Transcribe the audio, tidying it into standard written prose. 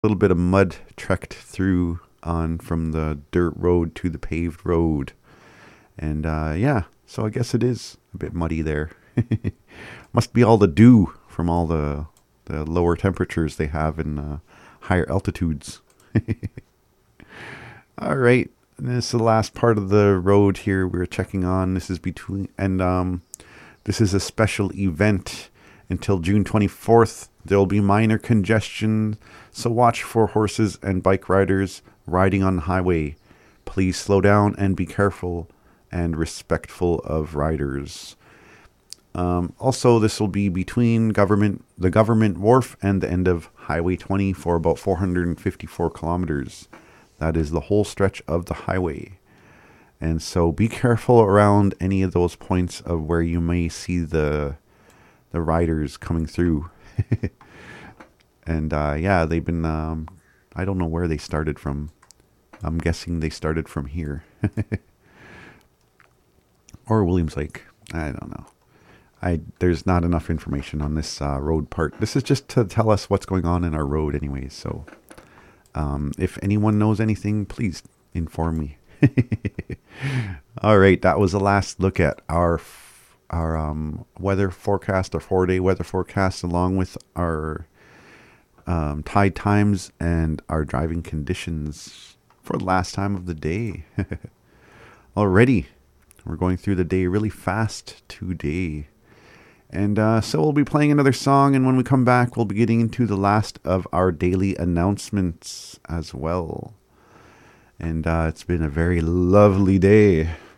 little bit of mud trekked through on from the dirt road to the paved road. And yeah, so I guess it is a bit muddy there. Must be all the dew from all the lower temperatures they have in higher altitudes. All right. This is the last part of the road here we're checking on. This is between, and this is a special event until June 24th. There will be minor congestion, so watch for horses and bike riders riding on the highway. Please slow down and be careful and respectful of riders. Also, this will be between the government wharf and the end of Highway 20 for about 454 kilometers. That is the whole stretch of the highway. And so be careful around any of those points of where you may see the riders coming through. And yeah, they've been, I don't know where they started from. I'm guessing they started from here. Or Williams Lake. I don't know. There's not enough information on this road part. This is just to tell us what's going on in our road anyways. So if anyone knows anything, please inform me. All right, that was the last look at our weather forecast, our 4-day weather forecast, along with our tide times and our driving conditions for the last time of the day. Already, we're going through the day really fast today. And so we'll be playing another song, and when we come back, we'll be getting into the last of our daily announcements as well. And it's been a very lovely day.